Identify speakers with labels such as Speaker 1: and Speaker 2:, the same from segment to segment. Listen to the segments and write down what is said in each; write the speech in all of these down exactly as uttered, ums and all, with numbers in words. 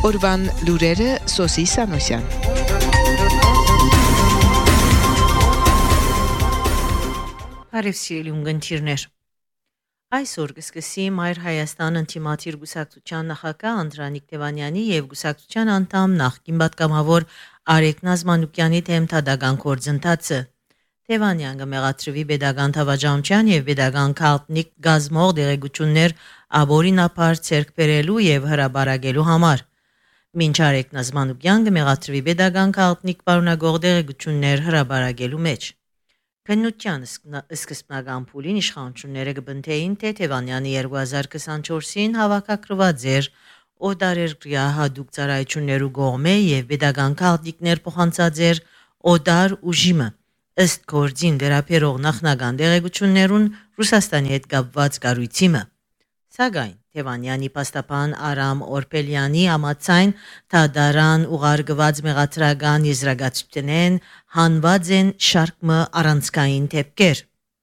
Speaker 1: Օրվան լուրերը Սոսի Սանոսյան։
Speaker 2: Բարև սիրելի ունգընտիրներ։ Այսօր կսկսի Մայր Հայաստան ընտիմաթիր գուսակցության նախագահ Անդրանիկ Թևանյանի եւ գուսակցության անդամ նախկին պատգամավոր Արեգ Նազմանուկյանի թեմ թադական գործընթացը։ Թևանյանը մեղադրվի pedagogan թավաճանության եւ pedagogan քարտնիկ գազմող դերեկություններ աբորինապար ցերկ բերելու եւ հրաբարակելու համար։ Մինչ Արեգ Նազմանուկյանը մեղադրվի pedagogan քարտնիկ պարունակող դերեկություններ հրաբարակելու մեջ։ Քննության սկզբնական փուլին իշխանությունները կբնթեին, թե Թևանյանի երկու հազար քսանչորսին հավաքագրված էր օդարերկրյա հատուկ ծառայություններու կողմէ եւ pedagogan քարտնիկներ փոխանցած էր օդար ուժիմը։ Ըստ գործին վերաբերող նախնական դերեկություններուն Ռուսաստանի հետ կապված կառույցիմը։ Սակայն Թևանյանի պաստապան Արամ Օրպելյանի համաձայն թադարան ուղարկված մեղադրական եզրակացությունեն հանված են շարքը առանցքային դեպքեր։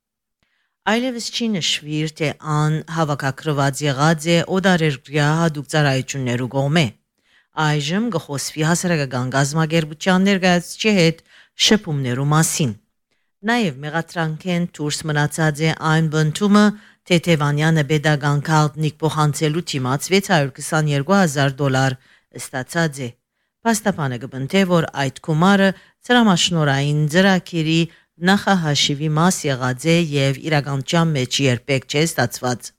Speaker 2: Այլևս չի նշվիր, թե ան հավաքագրված եղած է օդարերկրյա հատուկ ծառայություններու կողմէ։ Այժմ կխոսվի հասարակական գազམ་ագերբության ներկայացուցիչի հետ շփումներու մասին։ Նաև մեղադրանքեն դուրս մնացած է այն բնդումը, թե Թևանյանը pedagogan քարտնիկ փոխանցելու դիմաց վեց հարյուր քսաներկու հազար դոլար ստացած է։ Պաստապանը կբնթե, որ այդ գումարը ծրամաշնորային ծրագիրի նախահաշիվի մաս եղած է եւ իրականության մեջ երբեք չէ ստացված։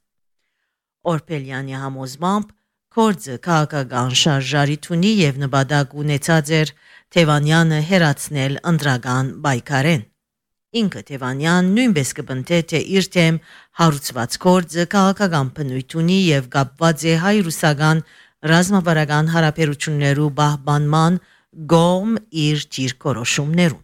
Speaker 2: Օրպելյանի համոզմամբ գործը քաղաքական շարժարիթ ունի եւ նպատակ ունեցած էր Թևանյանը հերացնել ընտրական պայքարեն։ Ինքը Թևանյան նույնպես կբնթե, թե իր թեմ հարուցված գործը քաղաքական բնույթ ունի եւ կապված է հայ-ռուսական ռազմավարական հարաբերություններու պահպանման կողմ իր դիրքորոշումներուն։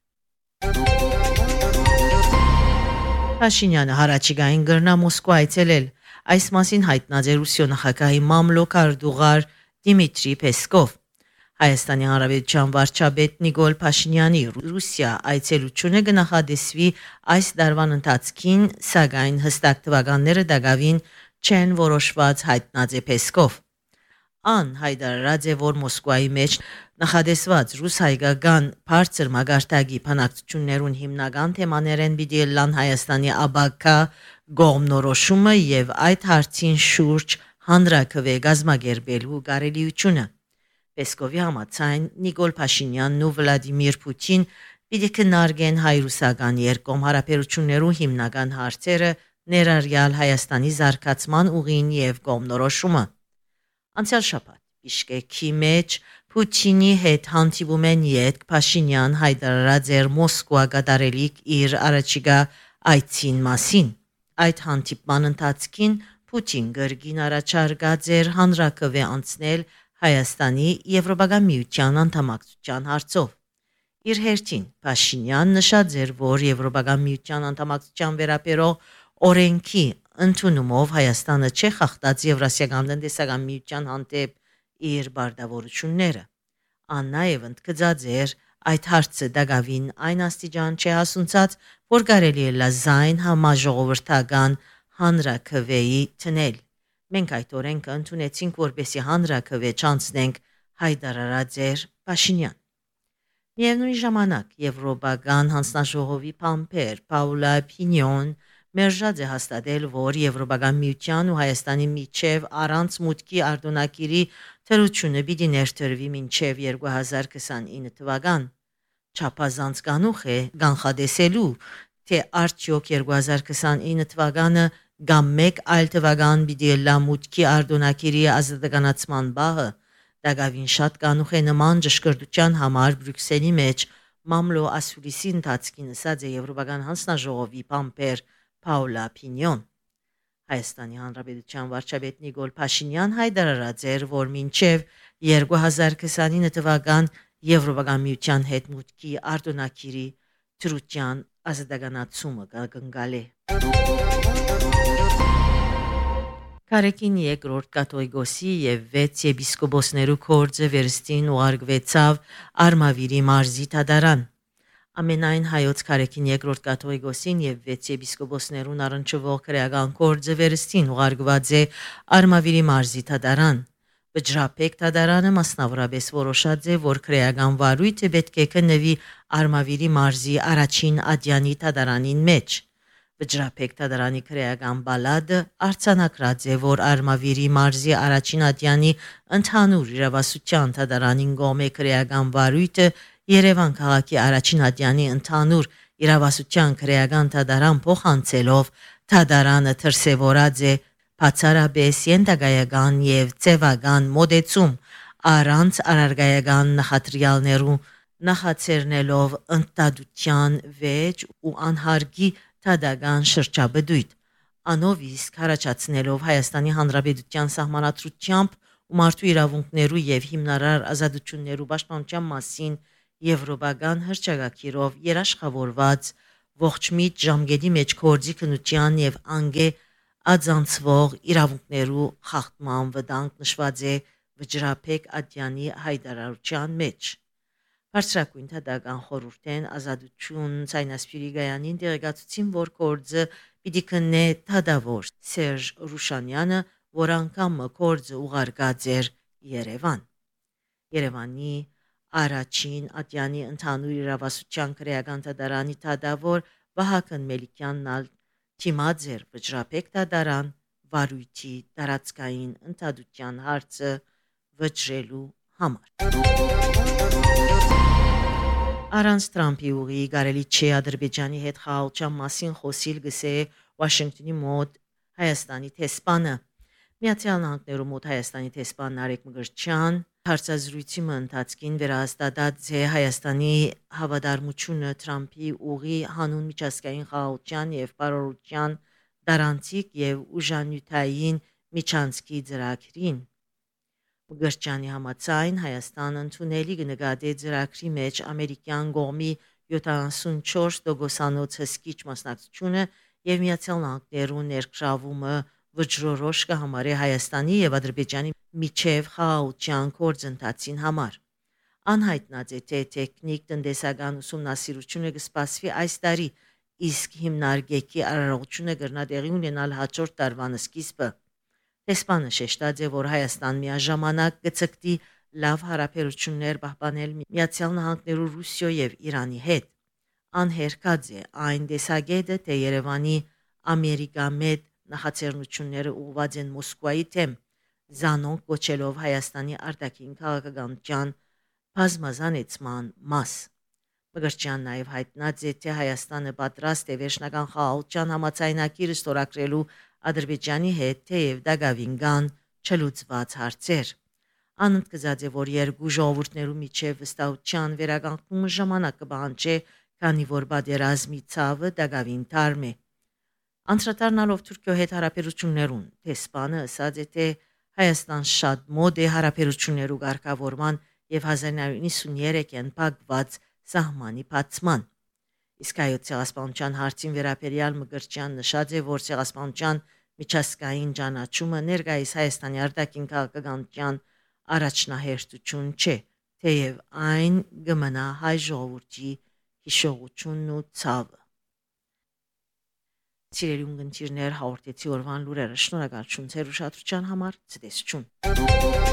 Speaker 2: Փաշինյանը հարաճիգային գրնա Մոսկվա այցելել։ Այս մասին հայտնած է Ռուսիո նախագահի մամլոք արդուղար Դիմիտրի Պեսկով։ Հայաստանի Հանրապետության վարչապետ Նիկոլ Փաշինյանի Ռուսիա այցելությունը կնախադեсվի այս դարվան ընթացքին, սակայն հստակ թվականները դակավին չեն որոշված հայտնած է Պեսկով։ Ան հայտարարած է, որ Մոսկվայի մեջ նախադեсված ռուս-հայկական բարձր մագարտակի բանակցություններուն հիմնական թեմաներեն պիտի լան Հայաստանի աբակա գոմնորոշումը եւ այդ հարցին շուրջ հանրակրվե գազམ་ագերբելու կարելիությունը։ Պեսկովի համաձայն Նիկոլ Փաշինյանն ու Վլադիմիր Պուտին պիտի քննարկեն հայ-ռուսական երկկողմ հարաբերություններու հիմնական հարցերը, ներառյալ Հայաստանի զարգացման ուղին եւ կողմնորոշումը։ Անցյալ շաբաթ Բիշկեկի մեջ Պուտինի հետ հանդիպումեն յետք Փաշինյան հայտարարած էր Մոսկվա կատարելիք իր առաջիկա այցին մասին։ Այդ հանդիպման ընթացքին Պուտին գրգին առաջարկած էր հանրակրվե անցնել Հայաստանի Եվրոպական միության անդամակցության հարցով։ Իր հերթին Փաշինյան նշած էր, որ Եվրոպական միության անդամակցության վերաբերող օրենքի ընդունումով Հայաստանը չի խախտած Եվրասիական տնտեսական միության հանդեպ իր բարդավորությունները։ Ան նաև ընդգծած էր այդ հարցը դակավին այն աստիճան չի հասունցած, որ կարելի է լազայն համաժողովրդական հանրակրվեի տնել։ Մենք այդ օրենքը ընդունեցինք, որպեսզի հանրակրվե չանցնենք, հայտարարած էր Փաշինյան։ Միևնույն ժամանակ Եվրոպական հանձնաժողովի փամփեր Պաուլա Փինյոն մերժած է հաստատել, որ Եվրոպական միության ու Հայաստանի միջև առանց մուտքի արտոնակիրի թրությունը պիտի ներդրվի մինչև երկու հազար քսանինը թվական։ Չափազանց կանուխ է կանխադեսելու, թե արդյոք երկու հազար քսանինը թվականը կամ մեկ այլ թվական պիտի լա մուտքի արտոնակիրի ազատականացման բահը, դակավին շատ կանուխ է նման ճշգրտության համար Բրյուսելի մեջ մամլո ասուլիսի ընթացքին ասած է Եվրոպական հանձնաժողովի փամփեր Պաուլա Փինյոն։ Հայաստանի Հանրապետության վարչապետ Նիկոլ Փաշինյան հայտարարած էր, որ մինչև երկու հազար քսանինը թվական Եվրոպական միության հետ մուտքի արտոնակիրի թրության ազատականացումը կգնգալի։ Կարեկին երկրորդ կաթողիկոսի եւ վեց եպիսկոպոսներու կորձը վերստին ուղարկվեցավ Արմավիրի մարզի թադարան։ Ամենայն հայոց Կարեկին երկրորդ կաթողիկոսին եւ վեց եպիսկոպոսներուն առնչվող քրեական կորձը վերստին ուղարկված է Արմավիրի մարզի թադարան։ Վճռապետ Թադարանը մասնավորապես որոշած է, որ քրեական վարույթը պետք է քննվի Արմավիրի մարզի առաջին ադյանի Թադարանին մեջ։ Վճռապետ Թադարանի քրեական բալադը արձանագրած է, որ Արմավիրի մարզի առաջին ադյանի ընդհանուր իրավասության Թադարանին գոմե քրեական վարույթը Երևան քաղաքի առաջին ադյանի ընդհանուր իրավասության քրեական Թադարան փոխանցելով Թադարանը դրսևորած է բացառապես ենթակայական եւ ծևական մոդեցում առանց առարգայական նախատրյալներու նախաձեռնելով ընդդադության վեճ ու անհարգի թադական շրջաբդույթ անով իսկ հարաճացնելով Հայաստանի Հանրապետության սահմանադրությամբ ու մարդու իրավունքներու եւ հիմնարար ազատություններու պաշտպանության մասին եվրոպական հռչակագիրով երաշխավորված ողջմիտ ժամկետի մեջ կորձի քննության եւ անգե adzանցվող իրավունքներու խախտման վտանգ նշված է Վճռապետ ադյանի հայտարարության մեջ։ Բարձրագույն թադական խորհուրդեն ազատություն ցայնասպիրի գայանին դեղեկացուցին, որ կորձը պիտի քննե թադավոր Սերժ Ռուշանյանը, որ անգամ կորձը ուղարկած էր Երևան։ Երևանի առաջին ադյանի ընդհանուր իրավասության քրեական թադարանի թադավոր Վահագն Մելիքյանն թիմած էր Վճռապետ Թադարան վարույթի տարածքային ընդդադության հարցը վճռելու համար։ Առանց Թրամփի ուղի կարելի չէ Ադրբեջանի հետ խաղաղության մասին խոսիլ գսե Վաշինգտոնի մոտ Հայաստանի տեսփանը։ Միացյալ Նահանգներու մոտ Հայաստանի տեսփան Նարեկ Մկրտչյան հարցազրույցի ընթացքին վերահաստատած է Հայաստանի հավատարմությունը Թրամփի ուղի հանուն միջազգային խաղաղության եւ բարօրության դարանցիկ եւ ուժանյութային միջանցքի ծրագրին։ Մկրտչյանի համաձայն Հայաստանը ընդունելի կնկատի ծրագրի մեջ ամերիկյան կողմի յոթանասունչորս տոկոսանոց հսկիչ մասնակցությունը եւ Միացյալ Նահանգներու ներգրավումը վճռորոշ կհամարի Հայաստանի եւ Ադրբեջանի միջև խաղաղության գործընթացին համար։ Անհայտնած է թե տեխնիկ տնտեսական ուսումնասիրությունը կսպասվի այս տարի, իսկ հիմնարկեկի արարողությունը կրնա տեղի ունենալ հաջորդ տարվան սկիզբը։ Տեսփանը շեշտած է, որ Հայաստան միաժամանակ կցկտի լավ հարաբերություններ պահպանել Միացյալ Նահանգներու Ռուսիո եւ Իրանի հետ։ Անհերքած է այն տեսակետը, թե Երևանի ամերիկամետ նախաձեռնությունները ուղղված են Մոսկվայի թեմ, զանոնք կոչելով Հայաստանի արտաքին քաղաքականության բազմազանեցման մաս։ Մկրտչյան նաև հայտնած է, թե Հայաստանը պատրաստ է վերջնական խաղաղության համաձայնագիրը ստորագրելու Ադրբեջանի հետ, թեև դակավին կան չլուծված հարցեր։ Անընդգծած է, որ երկու ժողովուրդներու միջև վստահության վերականգնումը ժամանակ կպահանջի, քանի որ պատերազմի ցավը դակավին թարմ է։ Անդրադառնալով Թուրքիո հետ հարաբերություններուն, տեսփանը ասաց է, թե Հայաստան շատ մոտ է հարաբերություններու ղեկավարման եւ հազար նոյ հարյուր նվսանուերեքին փակված սահմանի բացման։ Իսկ հայոց ցեղասպանության հարցին վերաբերյալ Մկրտչյան նշած է, որ ցեղասպանության միջազգային ճանաչումը ներկայիս Հայաստանի արտաքին քաղաքականության առաջնահերթություն չէ, թեև այն կմնա հայ ժողովրդի հիշողությունն ու ցավը։ Սիրելի ունկնդիրներ, հաղորդեցի օրվան լուրերը, շնորհակալություն ձեր ուշադրության համար, ցտեսություն։